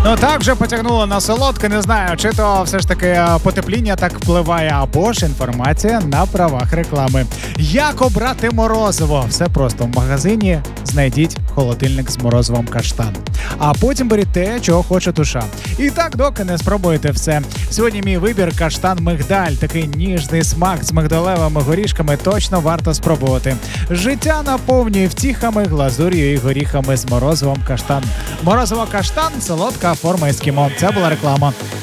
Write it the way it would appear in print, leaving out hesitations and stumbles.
Ну так вже потягнуло на солодке, не знаю, чи то все ж таки потепління так впливає, або ж інформація на правах реклами. Як обрати морозиво? Все просто в магазині знайдіть холодильник з морозивом каштан. А потім беріть те, чого хоче душа. І так, доки не спробуєте все. Сьогодні мій вибір каштан-мигдаль. Такий ніжний смак з мигдалевими горішками точно варто спробувати. Життя наповнює втіхами, глазур'ю і горіхами з морозивом каштан. Морозиво каштан – солодка форма ескімо. Це була реклама.